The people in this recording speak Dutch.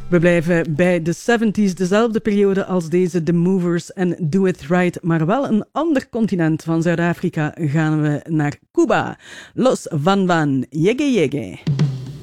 We blijven bij de 70s, dezelfde periode als deze The Movers en Do It Right, maar wel een ander continent. Van Zuid-Afrika gaan we naar Cuba. Los Van Van, Yege Yege.